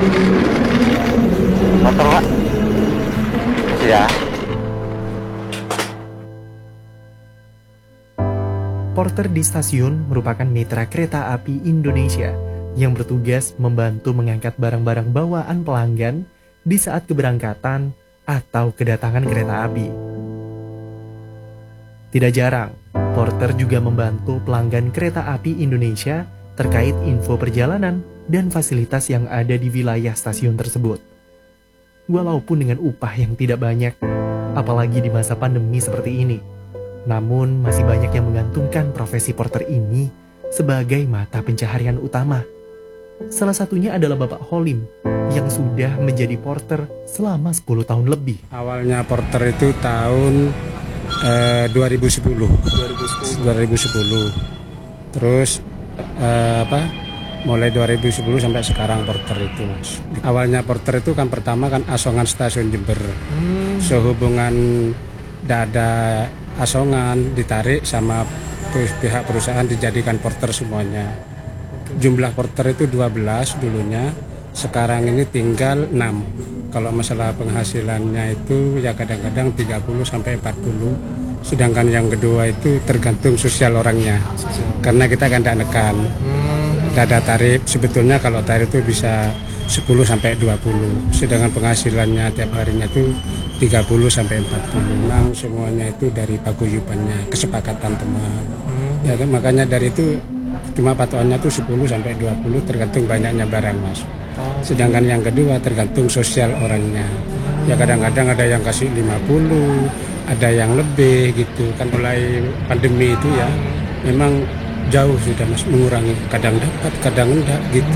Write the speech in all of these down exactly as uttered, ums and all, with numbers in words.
Motor Pak. Ya. Porter di stasiun merupakan mitra kereta api Indonesia yang bertugas membantu mengangkat barang-barang bawaan pelanggan di saat keberangkatan atau kedatangan kereta api. Tidak jarang, Porter juga membantu pelanggan kereta api Indonesia terkait info perjalanan dan fasilitas yang ada di wilayah stasiun tersebut. Walaupun dengan upah yang tidak banyak, apalagi di masa pandemi seperti ini, namun masih banyak yang menggantungkan profesi porter ini sebagai mata pencaharian utama. Salah satunya adalah Bapak Holim yang sudah menjadi porter selama sepuluh tahun lebih. Awalnya porter itu tahun eh, dua ribu sepuluh. dua ribu sepuluh. Terus eh, apa? Mulai dua ribu sepuluh sampai sekarang porter itu, Mas. Awalnya porter itu kan pertama kan asongan stasiun Jember. Hmm. Sehubungan tidak ada asongan, ditarik sama pihak perusahaan dijadikan porter semuanya. Jumlah porter itu dua belas dulunya, sekarang ini tinggal enam. Kalau masalah penghasilannya itu ya kadang-kadang tiga puluh sampai empat puluh. Sedangkan yang kedua itu tergantung sosial orangnya. Karena kita kan tidak nekan. Tidak ada tarif, sebetulnya kalau tarif itu bisa sepuluh sampai dua puluh. Sedangkan penghasilannya tiap harinya itu tiga puluh sampai empat puluh. Memang semuanya itu dari paguyubannya, kesepakatan teman. Hmm. Ya, makanya dari itu cuma patokannya itu sepuluh sampai dua puluh tergantung banyaknya barang, Mas. Sedangkan yang kedua tergantung sosial orangnya. Ya kadang-kadang ada yang kasih lima puluh, ada yang lebih gitu. Kan mulai pandemi itu ya memang jauh sudah, Mas, mengurangi. Kadang dapat, kadang enggak gitu.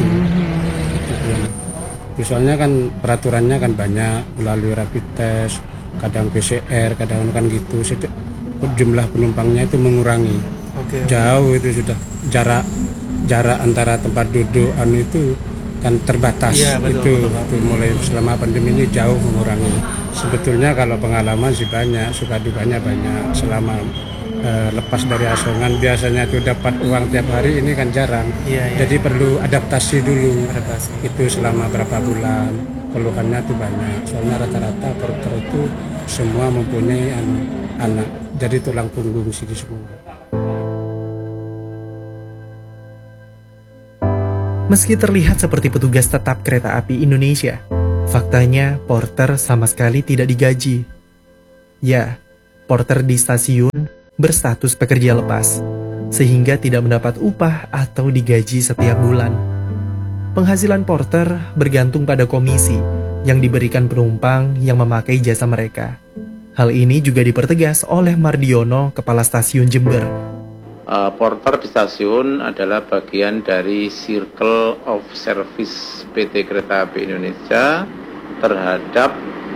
Soalnya kan peraturannya kan banyak melalui rapid test, kadang P C R, kadang kan gitu. Jumlah penumpangnya itu mengurangi. Oke, jauh itu sudah jarak jarak antara tempat duduk anu itu kan terbatas. Ya, betul, itu, betul, betul. Itu mulai selama pandemi ini jauh mengurangi. Sebetulnya kalau pengalaman sih banyak, suka dukanya banyak. Selama uh, lepas dari asongan biasanya itu dapat uang tiap hari, ini kan jarang. Ya, ya. Jadi perlu adaptasi dulu. Adaptasi. Itu selama berapa bulan. Keluhannya itu banyak. Soalnya rata-rata porter itu semua mempunyai anu, anak. Jadi tulang punggung sih semua. Meski terlihat seperti petugas tetap kereta api Indonesia, faktanya porter sama sekali tidak digaji. Ya, porter di stasiun berstatus pekerja lepas, sehingga tidak mendapat upah atau digaji setiap bulan. Penghasilan porter bergantung pada komisi yang diberikan penumpang yang memakai jasa mereka. Hal ini juga dipertegas oleh Mardiono, Kepala Stasiun Jember. Uh, porter di stasiun adalah bagian dari Circle of Service P T Kereta Api Indonesia terhadap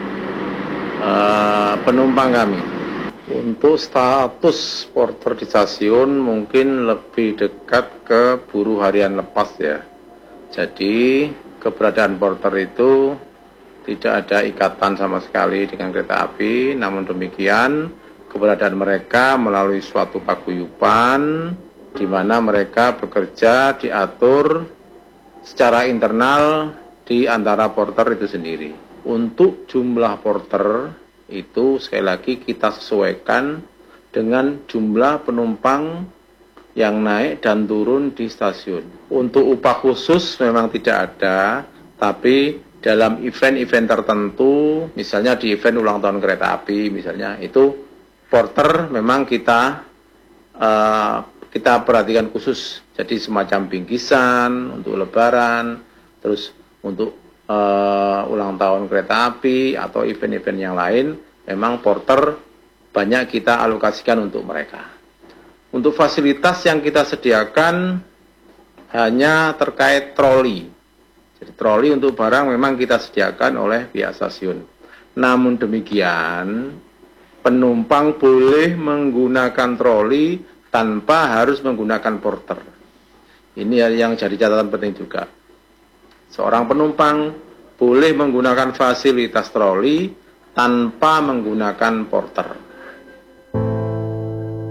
uh, penumpang kami. Untuk status porter di stasiun mungkin lebih dekat ke buruh harian lepas ya. Jadi keberadaan porter itu tidak ada ikatan sama sekali dengan kereta api, namun demikian keberadaan mereka melalui suatu paguyuban di mana mereka bekerja diatur secara internal di antara porter itu sendiri. Untuk jumlah porter itu sekali lagi kita sesuaikan dengan jumlah penumpang yang naik dan turun di stasiun. Untuk upah khusus memang tidak ada, tapi dalam event-event tertentu, misalnya di event ulang tahun kereta api misalnya, itu porter memang kita uh, kita perhatikan khusus, jadi semacam bingkisan untuk lebaran, terus untuk uh, ulang tahun kereta api atau event-event yang lain, memang porter banyak kita alokasikan untuk mereka. Untuk fasilitas yang kita sediakan hanya terkait troli. Jadi troli untuk barang memang kita sediakan oleh pihak stasiun. Namun demikian, penumpang boleh menggunakan troli tanpa harus menggunakan porter. Ini yang jadi catatan penting juga. Seorang penumpang boleh menggunakan fasilitas troli tanpa menggunakan porter.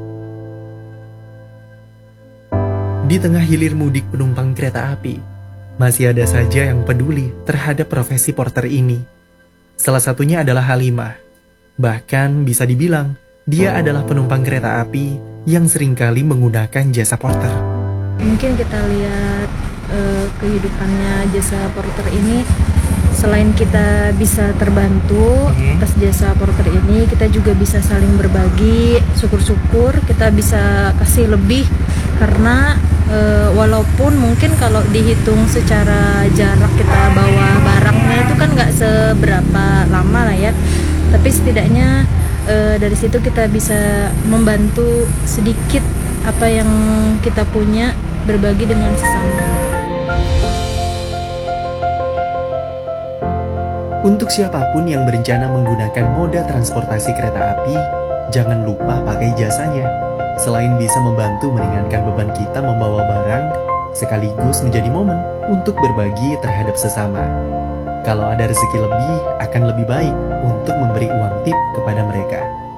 Di tengah hilir mudik penumpang kereta api, masih ada saja yang peduli terhadap profesi porter ini. Salah satunya adalah Halimah. Bahkan bisa dibilang, dia adalah penumpang kereta api yang seringkali menggunakan jasa porter. Mungkin kita lihat uh, kehidupannya jasa porter ini, selain kita bisa terbantu Hmm. atas jasa porter ini, kita juga bisa saling berbagi. Syukur-syukur kita bisa kasih lebih, karena uh, walaupun mungkin kalau dihitung secara jarak kita bawa barangnya itu kan nggak seberapa lama lah ya, tapi setidaknya uh, dari situ kita bisa membantu sedikit apa yang kita punya, berbagi dengan sesama. Untuk siapapun yang berencana menggunakan moda transportasi kereta api, jangan lupa pakai jasanya. Selain bisa membantu meringankan beban kita membawa barang, sekaligus menjadi momen untuk berbagi terhadap sesama. Kalau ada rezeki lebih, akan lebih baik untuk memberi uang tip kepada mereka.